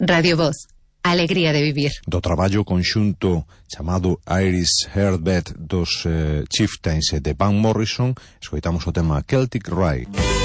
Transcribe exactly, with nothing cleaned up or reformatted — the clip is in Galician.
Radio Voz, alegría de vivir. Do traballo conxunto chamado Irish Heartbeat dos eh, Chieftains de Van Morrison, escoitamos o tema Celtic Rye.